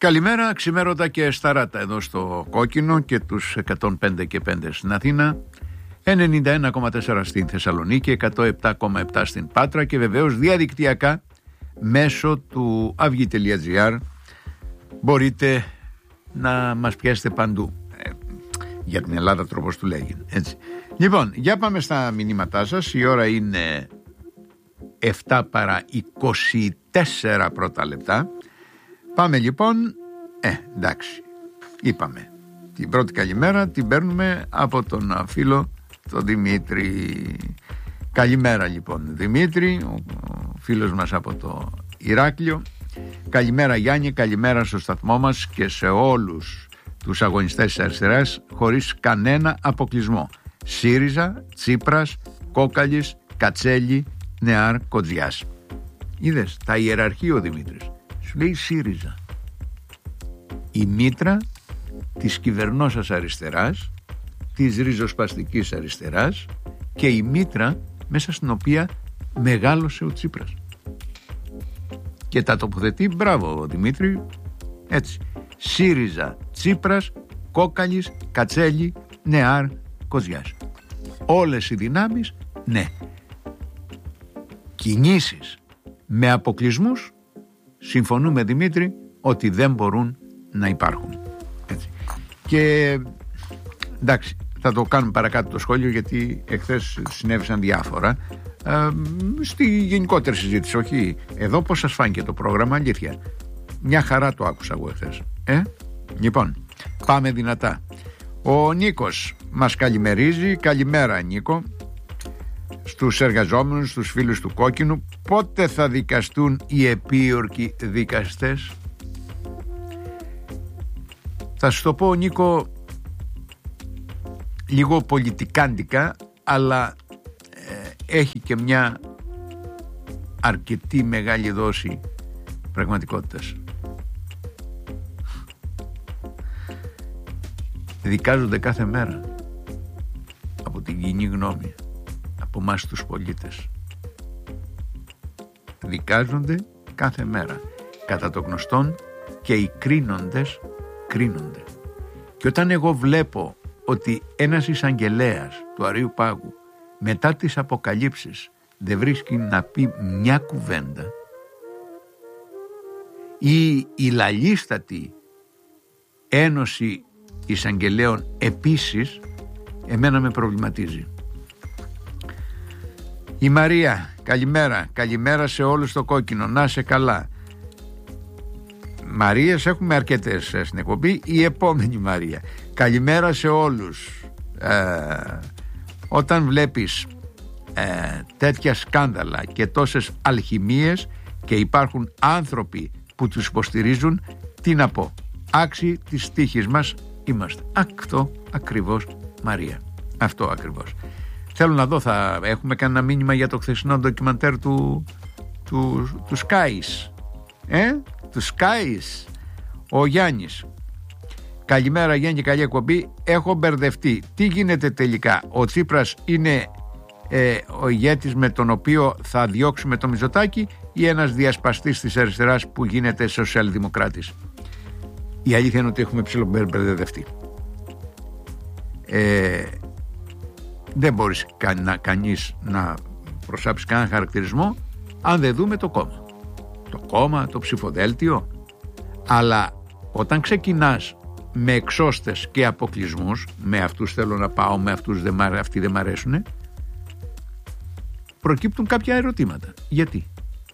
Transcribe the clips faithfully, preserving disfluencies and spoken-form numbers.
Καλημέρα, ξημέρωτα και σταράτα εδώ στο Κόκκινο και τους εκατόν πέντε και πέντε στην Αθήνα, ενενήντα ένα κόμμα τέσσερα στην Θεσσαλονίκη, εκατόν επτά κόμμα επτά στην Πάτρα και βεβαίως διαδικτυακά μέσω του αυγή τελεία τζι άρ μπορείτε να μας πιάσετε παντού. Ε, για την Ελλάδα τρόπος του λέγει. Έτσι. Λοιπόν, για πάμε στα μηνύματά σας. Η ώρα είναι επτά παρά είκοσι τέσσερα πρώτα λεπτά. Πάμε λοιπόν, ε, εντάξει, είπαμε. Την πρώτη καλημέρα την παίρνουμε από τον φίλο τον Δημήτρη. Καλημέρα λοιπόν Δημήτρη, ο φίλος μας από το Ηράκλειο. Καλημέρα Γιάννη, καλημέρα στο σταθμό μας και σε όλους τους αγωνιστές της αριστεράς χωρίς κανένα αποκλεισμό. ΣΥΡΙΖΑ, Τσίπρας, Κόκαλης, Κατσέλη, Νεάρ, Κοτζιάς. Είδες, τα ιεραρχεί ο Δημήτρης. Σου λέει ΣΥΡΙΖΑ, η μήτρα της κυβερνώσας αριστεράς, της ριζοσπαστικής αριστεράς και η μήτρα μέσα στην οποία μεγάλωσε ο Τσίπρας. Και τα τοποθετεί, μπράβο ο Δημήτρη, έτσι. ΣΥΡΙΖΑ, Τσίπρας, Κόκαλης, Κατσέλη, Νεάρ, Κοτζιάς. Όλες οι δυνάμεις, ναι. Κινήσεις με αποκλεισμούς, συμφωνούμε Δημήτρη, ότι δεν μπορούν να υπάρχουν. Έτσι. Και εντάξει, θα το κάνουμε παρακάτω το σχόλιο, γιατί εχθές συνέβησαν διάφορα ε, στη γενικότερη συζήτηση. Όχι εδώ, πώς σας φάνηκε το πρόγραμμα, αλήθεια. Μια χαρά το άκουσα εγώ εχθές. Ε? Λοιπόν, πάμε δυνατά. Ο Νίκος μας καλημερίζει. Καλημέρα Νίκο. Στους εργαζόμενους, στους φίλους του Κόκκινου. Πότε θα δικαστούν οι επίορκοι δικαστές? Θα σου το πω Νίκο λίγο πολιτικάντικα, αλλά ε, έχει και μια αρκετή μεγάλη δόση πραγματικότητας. Δικάζονται κάθε μέρα από την κοινή γνώμη, από εμάς τους πολίτες. Δικάζονται κάθε μέρα. Κατά το γνωστόν και οι κρίνοντες κρίνονται. Και όταν εγώ βλέπω ότι ένας εισαγγελέας του Αρείου Πάγου μετά τις αποκαλύψεις δεν βρίσκει να πει μια κουβέντα, ή η λαλίστατη Ένωση Εισαγγελέων επίσης, εμένα με προβληματίζει. Η Μαρία, καλημέρα. Καλημέρα σε όλους στο Κόκκινο. Να σε καλά. Μαρίες έχουμε αρκετές στην εκπομπή. Η επόμενη Μαρία. Καλημέρα σε όλους. Ε, όταν βλέπεις ε, τέτοια σκάνδαλα και τόσες αλχημίες και υπάρχουν άνθρωποι που τους υποστηρίζουν, τι να πω, άξιοι της τύχης μας είμαστε. Αυτό ακριβώς Μαρία. Αυτό ακριβώς. Θέλω να δω, θα έχουμε κανένα μήνυμα για το χθεσινό ντοκιμαντέρ του, του, του Skies. Ε, του Skies. Ο Γιάννης. Καλημέρα Γιάννη και καλή εκπομπή. Έχω μπερδευτεί. Τι γίνεται τελικά? Ο Τσίπρας είναι ε, ο ηγέτης με τον οποίο θα διώξουμε το Μητσοτάκη ή ένας διασπαστής της αριστεράς που γίνεται σοσιαλδημοκράτης? Η αλήθεια είναι ότι έχουμε ψιλομπερδευτεί. Ε, δεν μπορείς κα, κανείς να προσάψει κανένα χαρακτηρισμό αν δεν δούμε το κόμμα. Το κόμμα, το ψηφοδέλτιο. Αλλά όταν ξεκινάς με εξώστες και αποκλεισμούς, με αυτούς θέλω να πάω, με αυτούς δεν, αυτοί δεν μ' αρέσουν, προκύπτουν κάποια ερωτήματα. Γιατί?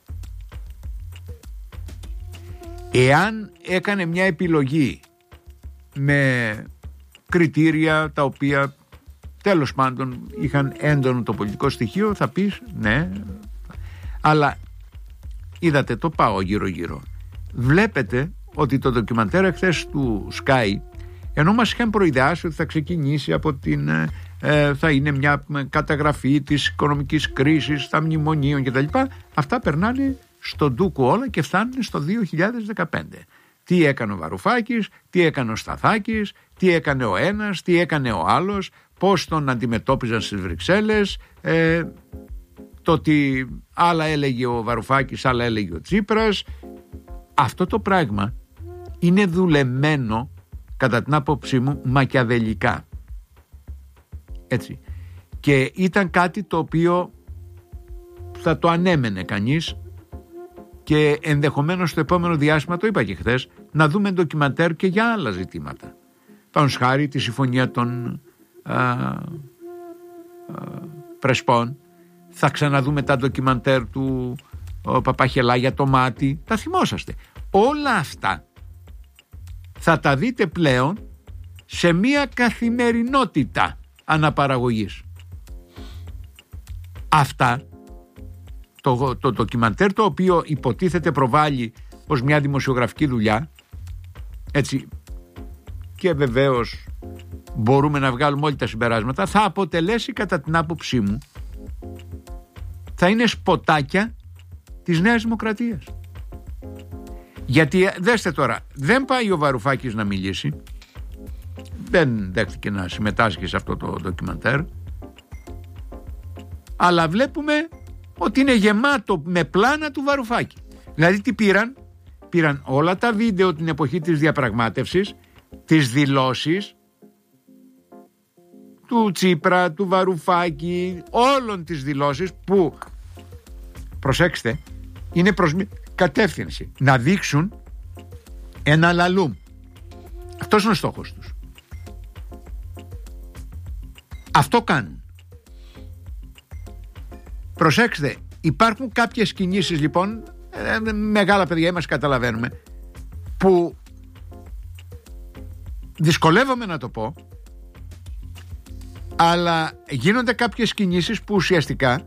Εάν έκανε μια επιλογή με κριτήρια τα οποία τέλος πάντων είχαν έντονο το πολιτικό στοιχείο, θα πεις ναι, αλλά είδατε, το πάω γύρω γύρω. Βλέπετε ότι το ντοκιμαντέρ εχθές του Sky, ενώ μας είχαν προειδεάσει ότι θα ξεκινήσει από την ε, θα είναι μια καταγραφή της οικονομικής κρίσης, τα μνημονίων κτλ., αυτά περνάνε στον ντούκου όλα και φτάνουν στο δύο χιλιάδες δεκαπέντε. Τι έκανε ο Βαρουφάκης, τι έκανε ο Σταθάκης, τι έκανε ο ένας, τι έκανε ο άλλος, πώς τον αντιμετώπιζαν στις Βρυξέλλες, ε, το ότι άλλα έλεγε ο Βαρουφάκης, άλλα έλεγε ο Τσίπρας. Αυτό το πράγμα είναι δουλεμένο, κατά την άποψή μου, μακιαβελικά. Έτσι. Και ήταν κάτι το οποίο θα το ανέμενε κανείς, και ενδεχομένως στο επόμενο διάστημα, το είπα και χθες, να δούμε ντοκιμαντέρ και για άλλα ζητήματα. Πάνω σχάρι τη συμφωνία των α, α, Πρεσπών. Θα ξαναδούμε τα ντοκιμαντέρ του ο Παπαχελά για το μάτι. Τα θυμόσαστε. Όλα αυτά θα τα δείτε πλέον σε μια καθημερινότητα αναπαραγωγής. Αυτά, το, το ντοκιμαντέρ το οποίο υποτίθεται προβάλλει ως μια δημοσιογραφική δουλειά, έτσι, και βεβαίως μπορούμε να βγάλουμε όλοι τα συμπεράσματα, θα αποτελέσει, κατά την άποψή μου, θα είναι σποτάκια της Νέας Δημοκρατίας. Γιατί δέστε τώρα, δεν πάει ο Βαρουφάκης να μιλήσει, δεν δέχτηκε να συμμετάσχει σε αυτό το ντοκιμαντέρ, αλλά βλέπουμε ότι είναι γεμάτο με πλάνα του Βαρουφάκη. Δηλαδή τι πήραν? Πήραν όλα τα βίντεο την εποχή της διαπραγμάτευσης, τις δηλώσεις του Τσίπρα, του Βαρουφάκη, όλων τις δηλώσεις που, προσέξτε, είναι προς κατεύθυνση να δείξουν ένα λαλούμ. Αυτός είναι ο στόχος τους. Αυτό κάνουν. Προσέξτε, υπάρχουν κάποιες κινήσεις λοιπόν, ε, μεγάλα παιδιά μας καταλαβαίνουμε, που δυσκολεύομαι να το πω, αλλά γίνονται κάποιες κινήσεις που ουσιαστικά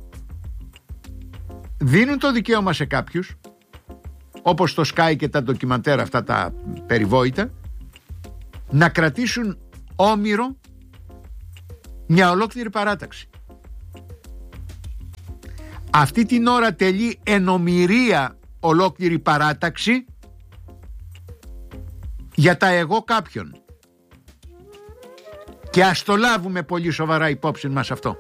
δίνουν το δικαίωμα σε κάποιους, όπως το Sky και τα ντοκιμαντέρ αυτά τα περιβόητα, να κρατήσουν όμηρο μια ολόκληρη παράταξη. Αυτή την ώρα τελεί εν ομηρία ολόκληρη παράταξη για τα εγώ κάποιον. Και ας το λάβουμε πολύ σοβαρά υπόψη μας αυτό.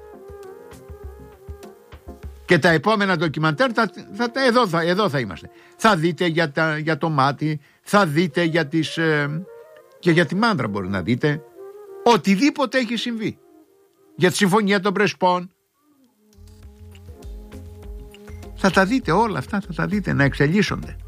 Και τα επόμενα ντοκιμαντέρ θα, θα, εδώ, θα, εδώ θα είμαστε. Θα δείτε για, τα, για το μάτι, θα δείτε για τις, ε, και για τη μάνδρα μπορεί να δείτε. Οτιδήποτε έχει συμβεί. Για τη συμφωνία των Πρεσπών. Θα τα δείτε όλα αυτά, θα τα δείτε να εξελίσσονται.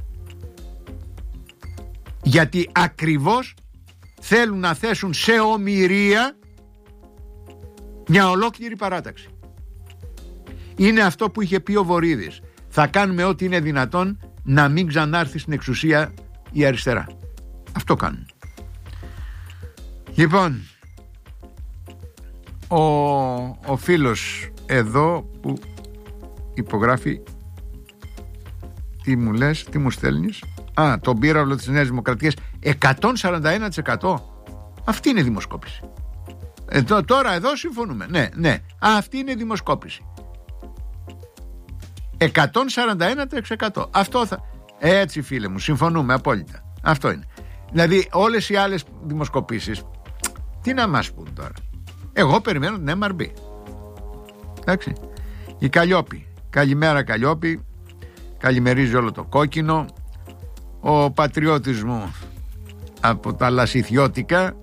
Γιατί ακριβώς θέλουν να θέσουν σε ομηρία μια ολόκληρη παράταξη. Είναι αυτό που είχε πει ο Βορίδης. Θα κάνουμε ό,τι είναι δυνατόν να μην ξανάρθει στην εξουσία η αριστερά. Αυτό κάνουν. Λοιπόν, ο, ο φίλος εδώ που υπογράφει, τι μου λες, τι μου στέλνεις? Α, τον πύραυλο της Νέας Δημοκρατίας, εκατόν σαράντα ένα τοις εκατό. Αυτή είναι δημοσκόπηση. Εδώ, τώρα εδώ συμφωνούμε. Ναι, ναι, αυτή είναι δημοσκόπηση. εκατόν σαράντα ένα τοις εκατό. Αυτό θα... Έτσι φίλε μου, συμφωνούμε απόλυτα. Αυτό είναι. Δηλαδή όλες οι άλλες δημοσκοπήσεις, τι να μας πούν τώρα? Εγώ περιμένω την εμ αρ μπι. Εντάξει. Η Καλλιόπη. Καλημέρα Καλλιόπη. Καλημερίζει όλο το κόκκινο. Ο πατριώτης μου από τα Λασιθιώτικα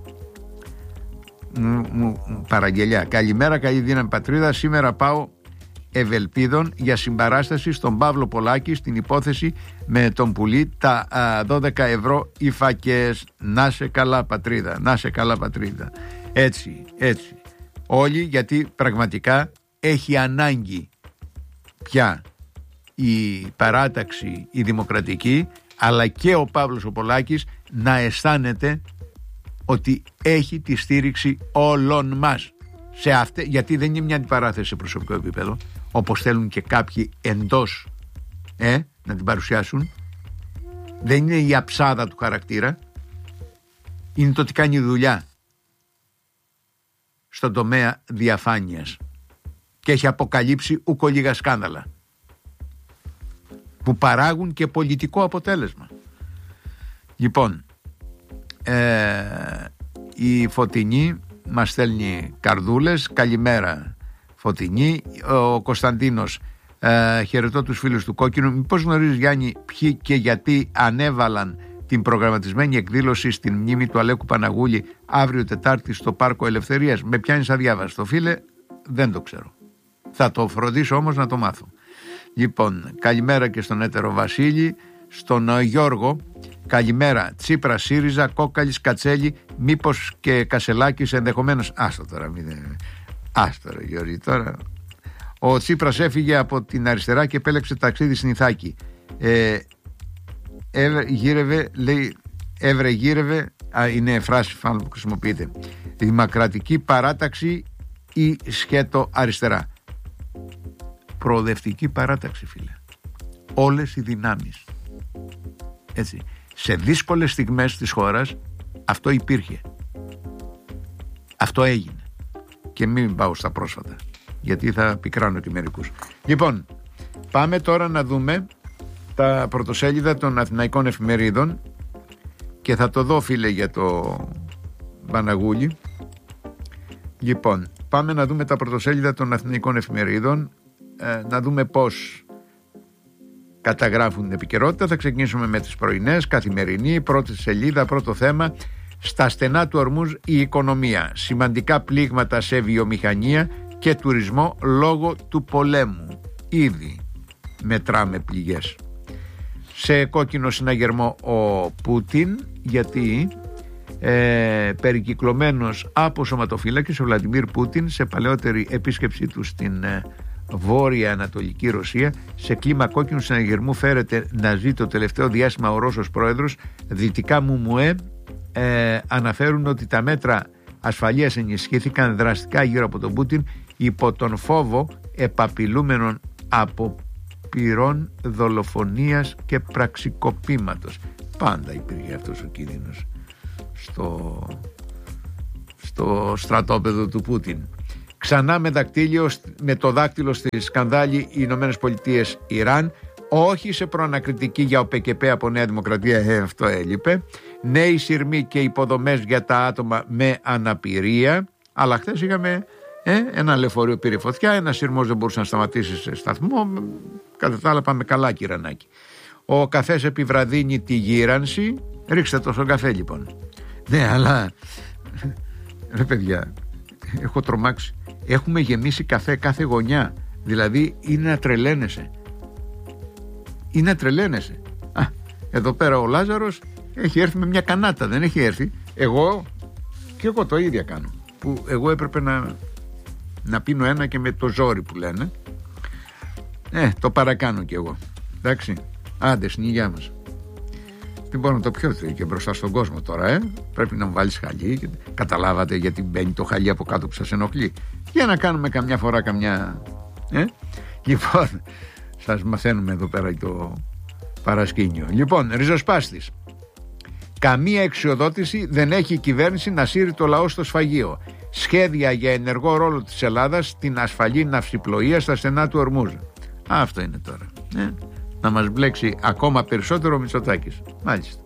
μου, μου, παραγγελιά. Καλημέρα, καλή δύναμη πατρίδα. Σήμερα πάω Ευελπίδων για συμπαράσταση στον Παύλο Πολάκη στην υπόθεση με τον Πουλή, τα α, δώδεκα ευρώ οι φακές. Να σε καλά πατρίδα, να σε καλά πατρίδα. Έτσι, έτσι. Όλοι, γιατί πραγματικά έχει ανάγκη πια η παράταξη, η δημοκρατική, αλλά και ο Παύλος ο Πολάκης να αισθάνεται ότι έχει τη στήριξη όλων μας σε αυτή, γιατί δεν είναι μια αντιπαράθεση σε προσωπικό επίπεδο, όπως θέλουν και κάποιοι εντός ε, να την παρουσιάσουν. Δεν είναι η αψάδα του χαρακτήρα, είναι το ότι κάνει δουλειά στον τομέα διαφάνειας και έχει αποκαλύψει ούκο λίγα σκάνδαλα που παράγουν και πολιτικό αποτέλεσμα. Λοιπόν, ε, η Φωτεινή μας στέλνει καρδούλες. Καλημέρα Φωτεινή. Ο Κωνσταντίνος, ε, χαιρετώ τους φίλους του Κόκκινου. Μήπως γνωρίζεις Γιάννη ποιοι και γιατί ανέβαλαν την προγραμματισμένη εκδήλωση στην μνήμη του Αλέκου Παναγούλη αύριο Τετάρτη στο Πάρκο Ελευθερίας? Με πιάνεις αδιάβαστο, φίλε, δεν το ξέρω. Θα το φροντίσω όμως να το μάθω. Λοιπόν, καλημέρα και στον έτερο Βασίλη, στον Γιώργο. Καλημέρα. Τσίπρα, ΣΥΡΙΖΑ, Κόκαλης, Κατσέλη, μήπως και Κασελάκης ενδεχομένως? Άστο τώρα, μην... Άστο ρε Γιώργη τώρα. Ο Τσίπρας έφυγε από την αριστερά και επέλεξε ταξίδι στην Ιθάκη. Ε, έβρε, γύρευε, λέει, έβρε γύρευε, α, είναι φράση φάνω που χρησιμοποιείται. Δημοκρατική παράταξη ή σχέτο αριστερά? Προοδευτική παράταξη, φίλε. Όλες οι δυνάμεις. Έτσι. Σε δύσκολες στιγμές της χώρας αυτό υπήρχε. Αυτό έγινε. Και μην πάω στα πρόσφατα, γιατί θα πικράνω και μερικούς. Λοιπόν, πάμε τώρα να δούμε τα πρωτοσέλιδα των αθηναϊκών εφημερίδων και θα το δω, φίλε, για το Παναγούλη. Λοιπόν, πάμε να δούμε τα πρωτοσέλιδα των αθηναϊκών εφημερίδων, ε, να δούμε πώς καταγράφουν την επικαιρότητα. Θα ξεκινήσουμε με τις πρωινές, Καθημερινή, πρώτη σελίδα, πρώτο θέμα. Στα στενά του Ορμούζ η οικονομία. Σημαντικά πλήγματα σε βιομηχανία και τουρισμό λόγω του πολέμου. Ήδη μετράμε πληγές. Σε κόκκινο συναγερμό ο Πούτιν, γιατί ε, περικυκλωμένος από σωματοφύλακες ο Βλαντιμίρ Πούτιν σε παλαιότερη επίσκεψή του στην ε, βόρεια ανατολική Ρωσία, σε κλίμα κόκκινου συναγερμού φέρεται να ζει το τελευταίο διάστημα ο Ρώσος πρόεδρος. Δυτικά Μουμουέ ε, αναφέρουν ότι τα μέτρα ασφαλείας ενισχύθηκαν δραστικά γύρω από τον Πούτιν υπό τον φόβο επαπειλούμενων αποπειρών, δολοφονίας και πραξικοπήματος. Πάντα υπήρχε αυτός ο κίνδυνος στο, στο στρατόπεδο του Πούτιν. Ξανά με, δακτύλιο, με το δάκτυλο στη σκανδάλη οι Ηνωμένες Πολιτείες Ιράν. Όχι σε προανακριτική για ο ΠΚΠ από Νέα Δημοκρατία, ε, αυτό έλειπε. Νέοι σειρμοί και υποδομές για τα άτομα με αναπηρία. Αλλά χθες είχαμε ε, ένα λεωφορείο πήρε φωτιά, ένα σειρμός δεν μπορούσε να σταματήσει σε σταθμό. Κατά τα άλλα πάμε καλά, κυρανάκι. Ο καφές επιβραδύνει τη γύρανση. Ρίξτε το στον καφέ, λοιπόν. Ναι, αλλά ρε παιδιά, έχω τρομάξει. Έχουμε γεμίσει καφέ κάθε γωνιά. Δηλαδή είναι να τρελαίνεσαι. Είναι να τρελαίνεσαι. Α, εδώ πέρα ο Λάζαρος έχει έρθει με μια κανάτα. Δεν έχει έρθει. Εγώ και εγώ το ίδια κάνω. Που εγώ έπρεπε να, να πίνω ένα και με το ζόρι που λένε. Ε, το παρακάνω κι εγώ. Εντάξει. Άντε, στην υγειά μας. Δεν μπορώ να το πιω και μπροστά στον κόσμο τώρα, ε. Πρέπει να μου βάλεις χαλί. Καταλάβατε γιατί μπαίνει το χαλί από κάτω που σας ενοχλεί? Για να κάνουμε καμιά φορά καμιά. Ε? Λοιπόν, σας μαθαίνουμε εδώ πέρα το παρασκήνιο. Λοιπόν, ριζοσπάστης. Καμία εξοδότηση δεν έχει η κυβέρνηση να σύρει το λαό στο σφαγείο. Σχέδια για ενεργό ρόλο της Ελλάδας στην ασφαλή ναυσιπλοεία στα στενά του Ορμούζ. Αυτό είναι τώρα. Ε? Να μας μπλέξει ακόμα περισσότερο ο Μητσοτάκης. Μάλιστα.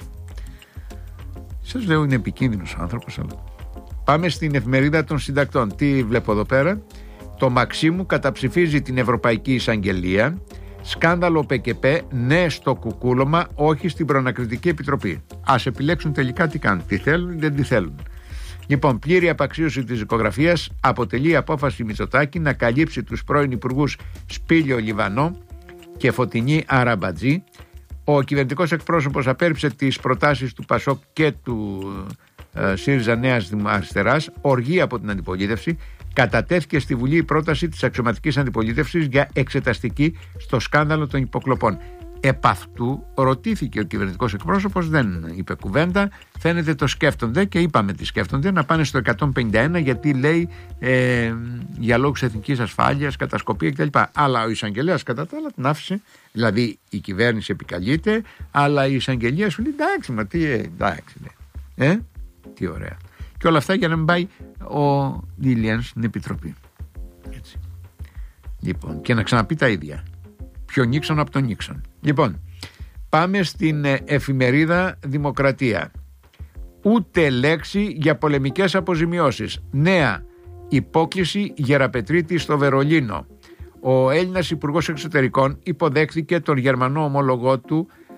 Σας λέω είναι επικίνδυνος ο άνθρωπος, αλλά... Πάμε στην εφημερίδα των συντακτών. Τι βλέπω εδώ πέρα? Το Μαξίμου καταψηφίζει την Ευρωπαϊκή Εισαγγελία. Σκάνδαλο ΠΚΠ, ναι στο κουκούλωμα, όχι στην Προανακριτική Επιτροπή. Ας επιλέξουν τελικά τι κάνουν. Τι θέλουν ή δεν τι θέλουν. Λοιπόν, πλήρη απαξίωση της δικογραφίας αποτελεί απόφαση Μητσοτάκη να καλύψει τους πρώην υπουργούς Σπήλιο Λιβανό και Φωτεινή Αραμπατζή. Ο κυβερνητικός εκπρόσωπος απέρριψε τις προτάσεις του ΠΑΣΟΚ και του ε, ΣΥΡΙΖΑ Νέας Αριστεράς, οργή από την αντιπολίτευση. Κατατέθηκε στη Βουλή η πρόταση της αξιωματικής αντιπολίτευσης για εξεταστική στο σκάνδαλο των υποκλοπών. Επ' αυτού ρωτήθηκε ο κυβερνητικός εκπρόσωπος, δεν είπε κουβέντα. Φαίνεται το σκέφτονται και είπαμε τι σκέφτονται, να πάνε στο εκατόν πενήντα ένα γιατί λέει ε, για λόγους εθνικής ασφάλειας, κατασκοπία κτλ. Αλλά ο εισαγγελέας κατά τα άλλα την άφησε, δηλαδή η κυβέρνηση επικαλείται, αλλά η εισαγγελία σου λέει εντάξει, μα τι εντάξει, λέει. Ε, τι ωραία. Και όλα αυτά για να μην πάει ο Ήλιαν στην Επιτροπή. Έτσι. Λοιπόν, και να ξαναπεί τα ίδια. Πιο Νίξον από τον Νίξον. Λοιπόν, πάμε στην εφημερίδα Δημοκρατία. Ούτε λέξη για πολεμικές αποζημιώσεις. Νέα υπόκληση Γεραπετρίτη στο Βερολίνο. Ο Έλληνας Υπουργός Εξωτερικών υποδέχθηκε τον Γερμανό ομολογό του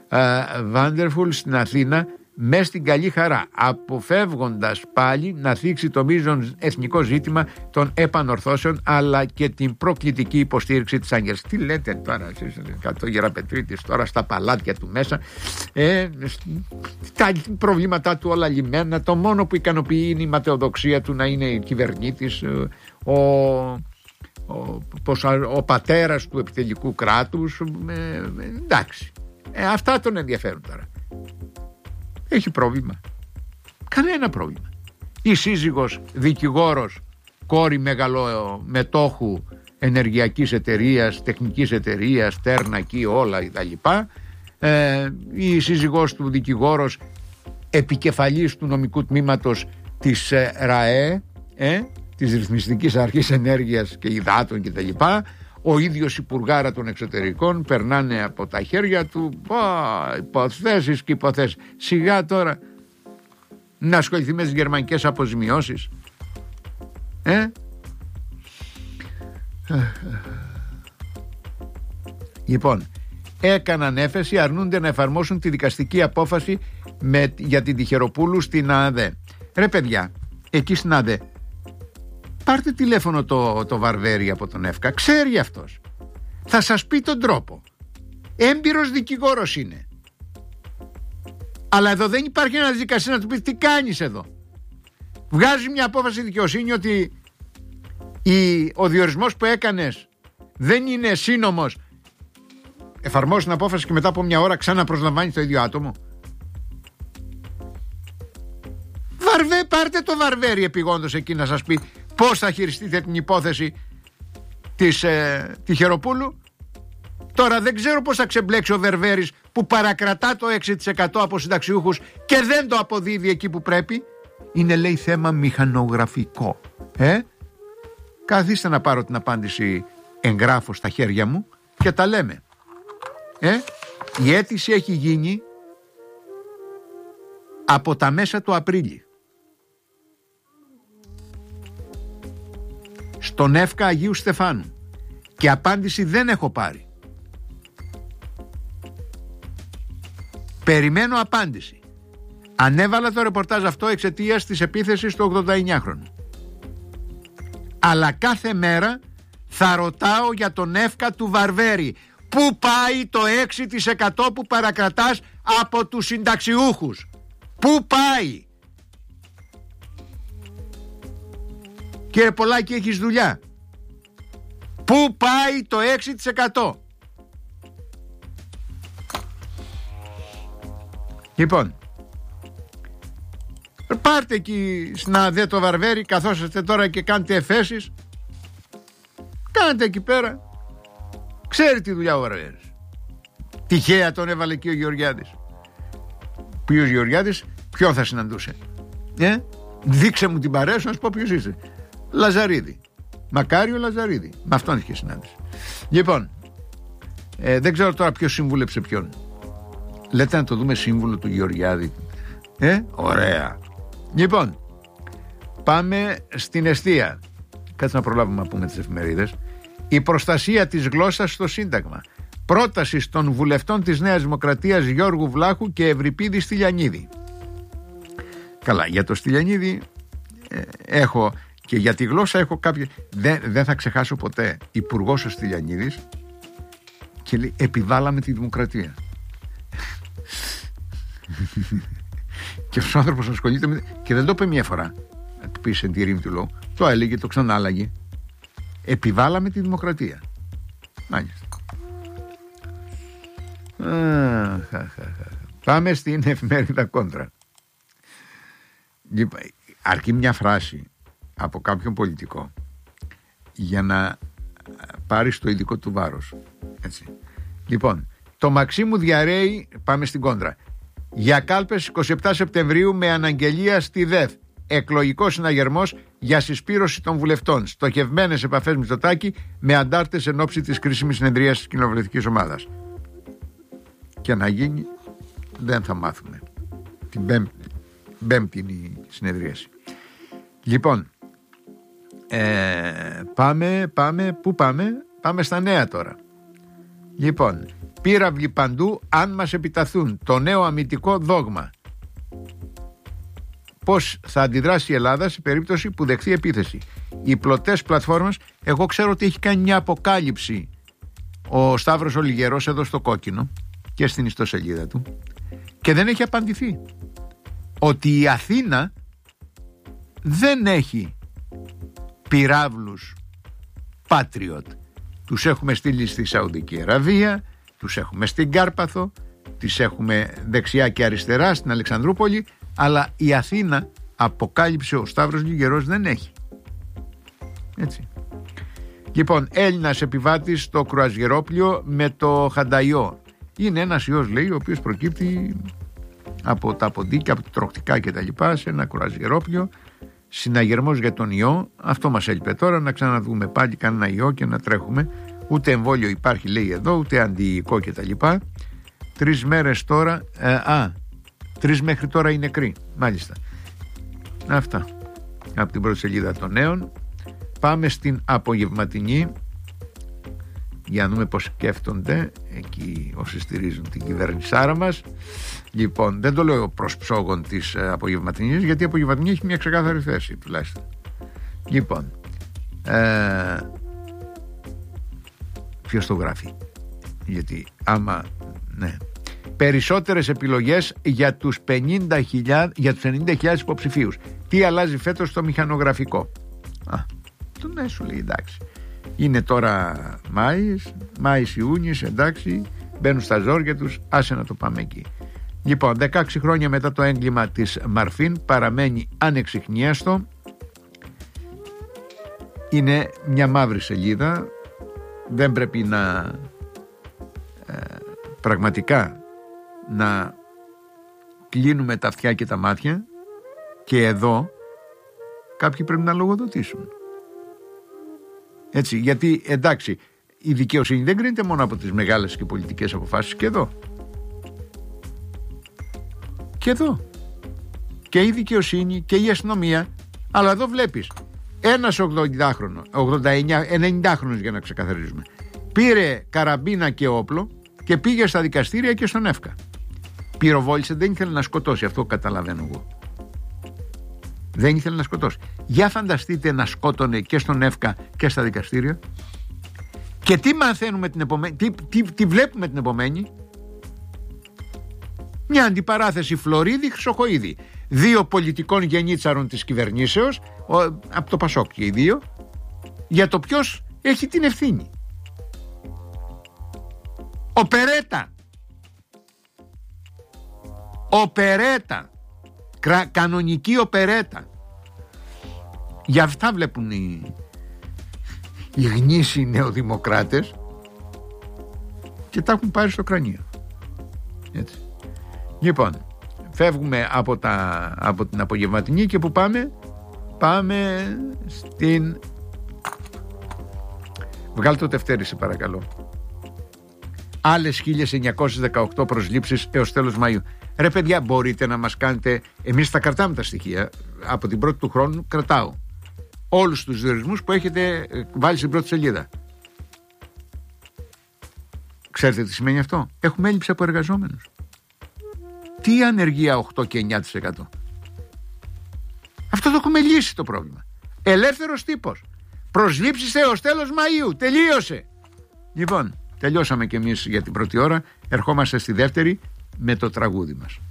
Wonderful στην Αθήνα με στην καλή χαρά, αποφεύγοντας πάλι να θίξει το μείζον εθνικό ζήτημα των επανορθώσεων αλλά και την προκλητική υποστήριξη της Άγγελας. Τι λέτε τώρα εσείς, εκατό Γεραπετρίτης τώρα στα παλάτια του μέσα, ε, τα προβλήματά του όλα λυμμένα, το μόνο που ικανοποιεί είναι η ματαιοδοξία του να είναι κυβερνήτης, ο, ο, ο πατέρας του επιτελικού κράτους, ε, εντάξει, ε, αυτά τον ενδιαφέρουν τώρα. Έχει πρόβλημα? Κανένα πρόβλημα. Η σύζυγος δικηγόρος, κόρη μεγαλομετόχου ενεργειακής εταιρείας, τεχνικής εταιρείας, τέρνα εκεί όλα τα λοιπά, ε, η σύζυγός του δικηγόρος, επικεφαλής του νομικού τμήματος της ε, ΡΑΕ, ε, της Ρυθμιστικής Αρχής Ενέργειας και Υδάτων και τα λοιπά, ο ίδιος υπουργάρα των εξωτερικών, περνάνε από τα χέρια του α, υποθέσεις και υποθέσεις. Σιγά τώρα να ασχοληθεί με τις γερμανικές αποζημιώσεις, ε? Λοιπόν, έκαναν έφεση, αρνούνται να εφαρμόσουν τη δικαστική απόφαση με, για την Τυχεροπούλου στην ΑΔΕ. Ρε παιδιά, εκεί στην ΑΔΕ πάρτε τηλέφωνο το, το Βαρβέρι από τον ΕΦΚΑ, ξέρει αυτός, θα σας πει τον τρόπο, έμπειρος δικηγόρος είναι. Αλλά εδώ δεν υπάρχει ένας δικαστής να του πει τι κάνεις εδώ. Βγάζει μια απόφαση δικαιοσύνη ότι η, ο διορισμός που έκανες δεν είναι σύνομος, εφαρμόζει την απόφαση και μετά από μια ώρα ξαναπροσλαμβάνει το ίδιο άτομο. Βαρβέ, πάρτε το Βαρβέρι επειγόντως εκεί να σας πει πώς θα χειριστείτε την υπόθεση της ε, Τυχεροπούλου. Τώρα δεν ξέρω πώς θα ξεμπλέξει ο Βερβέρης που παρακρατά το έξι τοις εκατό από συνταξιούχους και δεν το αποδίδει εκεί που πρέπει. Είναι, λέει, θέμα μηχανογραφικό. Ε? Καθίστε να πάρω την απάντηση εγγράφω στα χέρια μου και τα λέμε. Ε? Η αίτηση έχει γίνει από τα μέσα του Απρίλη. Στον ΕΦΚΑ Αγίου Στεφάνου και απάντηση δεν έχω πάρει. Περιμένω απάντηση. Ανέβαλα το ρεπορτάζ αυτό εξαιτίας της επίθεσης του ογδονταεννιάχρονου. Αλλά κάθε μέρα θα ρωτάω για τον ΕΦΚΑ του Βαρβέρι. Πού πάει το έξι τοις εκατό που παρακρατάς από τους συνταξιούχους? Πού πάει? Κύριε Πολάκη, έχεις δουλειά. Πού πάει το έξι τοις εκατό? Λοιπόν, πάρτε εκεί να δει το Βαρβέρι, καθώς είστε τώρα και κάνετε εφέσεις. Κάντε εκεί πέρα. Ξέρει τη δουλειά ο Βαρβέρης. Τυχαία τον έβαλε εκεί ο Γεωργιάδης. Ποιος Γεωργιάδης? Ποιον θα συναντούσε? Ε? Δείξε μου την παρέα σου να σου πω ποιος είσαι. Λαζαρίδη. Μακάριο Λαζαρίδη. Με αυτόν είχε συνάντηση. Λοιπόν, ε, δεν ξέρω τώρα ποιος συμβούλεψε ποιον. Λέτε να το δούμε σύμβουλο του Γεωργιάδη. Ε, ωραία. Λοιπόν, πάμε στην εστία. Κάτσε να προλάβουμε να πούμε τις εφημερίδες. Η προστασία της γλώσσας στο Σύνταγμα. Πρόταση των βουλευτών της Νέας Δημοκρατίας Γιώργου Βλάχου και Ευρυπίδη Στυλιανίδη. Καλά, για το Στυλιανίδη ε, έχω και για τη γλώσσα έχω κάποια. Δεν, δεν θα ξεχάσω ποτέ. Υπουργός ο Στυλιανίδης και λέει επιβάλαμε τη δημοκρατία. Και ο άνθρωπος ασχολείται με. Και δεν το είπε μία φορά. Να του πει σε τη ρήμη του λόγου. Το έλεγε, το ξανάλαγε. Επιβάλαμε τη δημοκρατία. Μάλιστα. Πάμε στην εφημερίδα Κόντρα. Αρκεί μια φράση από κάποιον πολιτικό για να πάρει το ειδικό του βάρος. Έτσι. Λοιπόν, το Μαξίμου διαρρέει, πάμε στην Κόντρα, για κάλπες εικοστή εβδόμη Σεπτεμβρίου με αναγγελία στη ΔΕΘ. Εκλογικός συναγερμός για συσπήρωση των βουλευτών. Στοχευμένες επαφές Μητσοτάκη με αντάρτες εν ώψη της κρίσιμης συνεδρίας της κοινοβουλευτικής ομάδας. Και να γίνει δεν θα μάθουμε. Την πέμπτη, πέμπτη είναι η συνεδρίαση. Λοιπόν, ε, πάμε, πάμε, πού πάμε? Πάμε στα νέα τώρα. Λοιπόν, πύραυλοι παντού αν μας επιταθούν. Το νέο αμυντικό δόγμα. Πώς θα αντιδράσει η Ελλάδα σε περίπτωση που δεχθεί επίθεση. Οι πλωτές πλατφόρμες, εγώ ξέρω ότι έχει κάνει μια αποκάλυψη ο Σταύρος ο Λιγερός εδώ στο Κόκκινο και στην ιστοσελίδα του και δεν έχει απαντηθεί. Ότι η Αθήνα δεν έχει πυράβλους Patriot. Τους έχουμε στείλει στη Σαουδική Αραβία, τους έχουμε στην Κάρπαθο, τις έχουμε δεξιά και αριστερά στην Αλεξανδρούπολη, αλλά η Αθήνα, αποκάλυψε ο Σταύρος Λιγερός, δεν έχει. Έτσι. Λοιπόν, Έλληνας επιβάτης στο κρουαζιερόπλιο με το Χανταϊό. Είναι ένας ιός, λέει, ο οποίος προκύπτει από τα ποντίκια, από τα τροχτικά κτλ. Σε ένα κρουαζιερόπλιο. Συναγερμός για τον ιό. Αυτό μας έλειπε τώρα, να ξαναδούμε πάλι κανένα ιό και να τρέχουμε. Ούτε εμβόλιο υπάρχει, λέει εδώ, ούτε αντιϊκό κτλ. Τρεις μέρες τώρα. Ε, α, τρεις μέχρι τώρα είναι νεκροί. Μάλιστα. Αυτά. Από την πρώτη σελίδα των νέων. Πάμε στην απογευματινή για να δούμε πως σκέφτονται εκεί όσοι στηρίζουν την κυβέρνησάρα μας. Λοιπόν, δεν το λέω προς ψόγων της απογευματινής, γιατί η απογευματινή έχει μια ξεκάθαρη θέση τουλάχιστον. Λοιπόν, ε, ποιος το γράφει? Γιατί άμα, ναι, περισσότερες επιλογές για τους πενήντα χιλιάδες, για τους ενενήντα χιλιάδες υποψηφίους. Τι αλλάζει φέτος στο μηχανογραφικό? Α, το ναι, σου λέει, εντάξει. Είναι τώρα Μάης, Μάης Ιούνις, εντάξει, μπαίνουν στα ζόρια τους, άσε να το πάμε εκεί. Λοιπόν, δεκαέξι χρόνια μετά το έγκλημα της Μαρφίν παραμένει ανεξιχνίαστο. Είναι μια μαύρη σελίδα. Δεν πρέπει να ε, πραγματικά να κλείνουμε τα αυτιά και τα μάτια, και εδώ κάποιοι πρέπει να λογοδοτήσουν. Έτσι, γιατί εντάξει, η δικαιοσύνη δεν κρίνεται μόνο από τις μεγάλες και πολιτικές αποφάσεις, και εδώ. Και εδώ. Και η δικαιοσύνη και η αστυνομία. Αλλά εδώ βλέπεις, ένας ογδόντα εννιά, ενενήντα χρονος για να ξεκαθαρίζουμε, πήρε καραμπίνα και όπλο και πήγε στα δικαστήρια και στον ΕΦΚΑ. Πυροβόλησε, δεν ήθελε να σκοτώσει, αυτό καταλαβαίνω εγώ. Δεν ήθελε να σκοτώσει. Για φανταστείτε να σκότωνε και στον ΕΦΚΑ και στα δικαστήρια. Και τι μαθαίνουμε την επομένη, τι, τι, τι βλέπουμε την επομένη? Μια αντιπαράθεση Φλωρίδη-Χρυσοχοΐδη. Δύο πολιτικών γενίτσαρων της κυβερνήσεως, ο, από το Πασόκ και οι δύο, για το ποιος έχει την ευθύνη. Οπερέτα. Οπερέτα. Κρα, κανονική οπερέτα. Για αυτά βλέπουν οι, οι γνήσιοι νεοδημοκράτες και τα έχουν πάρει στο κρανίο. Έτσι. Λοιπόν, φεύγουμε από, τα, από την απογευματινή και που πάμε? Πάμε στην... Βγάλτε το τευτέρι σε παρακαλώ. Άλλες χίλια εννιακόσιες δεκαοκτώ προσλήψεις έως τέλος Μαΐου. Ρε παιδιά, μπορείτε να μας κάνετε? Εμείς τα κρατάμε τα στοιχεία. Από την πρώτη του χρόνου κρατάω όλους τους διορισμούς που έχετε βάλει στην πρώτη σελίδα. Ξέρετε τι σημαίνει αυτό? Έχουμε έλλειψη από εργαζόμενους. Τι ανεργία οκτώ και εννιά τοις εκατό? Αυτό το έχουμε λύσει το πρόβλημα. Ελεύθερος τύπος. Προσλήψεις έως τέλος Μαΐου. Τελείωσε. Λοιπόν, τελειώσαμε κι εμείς για την πρώτη ώρα. Ερχόμαστε στη δεύτερη με το τραγούδι μας.